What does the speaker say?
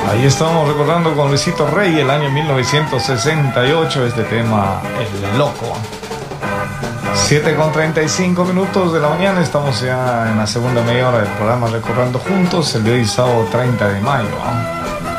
Ahí estamos recordando con Luisito Rey el año 1968, este tema, El Loco. 7:35 de la mañana, estamos ya en la segunda media hora del programa Recordando Juntos, el de hoy sábado 30 de mayo.